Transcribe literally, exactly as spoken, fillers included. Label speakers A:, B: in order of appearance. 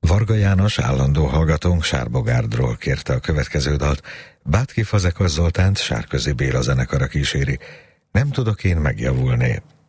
A: Varga János állandó hallgatónk Sárbogárdról kérte a következő dalt. Bátki Fazekas Zoltánt Sárközi Béla zenekara kíséri. Nem tudok én megjavulni.